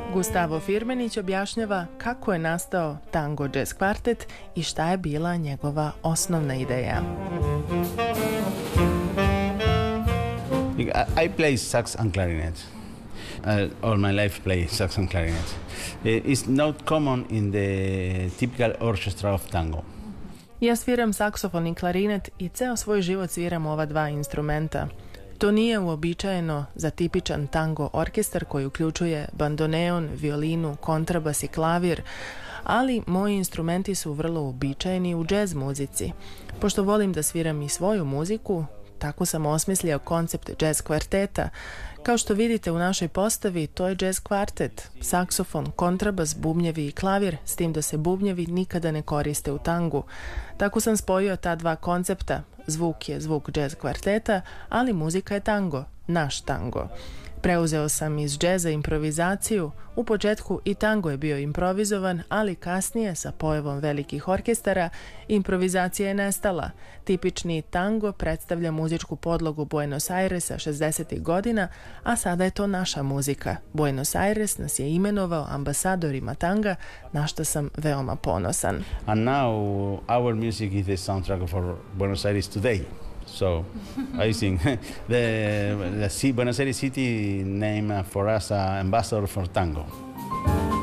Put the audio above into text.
Gustavo Firmenić objašnjava kako je nastao Tango Jazz Kvartet i šta je bila njegova osnovna ideja. I play sax and clarinet. All my life play sax and clarinet. It's not common in the typical orchestra of tango. Ja sviram saksofon i klarinet i ceo svoj život sviram ova dva instrumenta. To nije uobičajeno za tipičan tango orkestar koji uključuje bandoneon, violinu, kontrabas i klavir, ali moji instrumenti su vrlo uobičajeni u džez muzici. Pošto volim da sviram i svoju muziku, tako sam osmislio koncept jazz kvarteta. Kao što vidite u našoj postavi, to je jazz kvartet, saksofon, kontrabas, bubnjevi i klavir, s tim da se bubnjevi nikada ne koriste u tangu. Tako sam spojio ta dva koncepta, zvuk je zvuk jazz kvarteta, ali muzika je tango, naš tango. Preuzeo sam iz džeza improvizaciju, u početku i tango je bio improvizovan, ali kasnije sa pojavom velikih orkestara improvizacija je nestala. Tipični tango predstavlja muzičku podlogu Buenos Airesa 60. godina, a sada je to naša muzika. Buenos Aires nas je imenovao ambasadorima tanga, na što sam veoma ponosan. And now our music is the soundtrack for Buenos Aires today. So I think the Buenos Aires city named for us an ambassador for tango.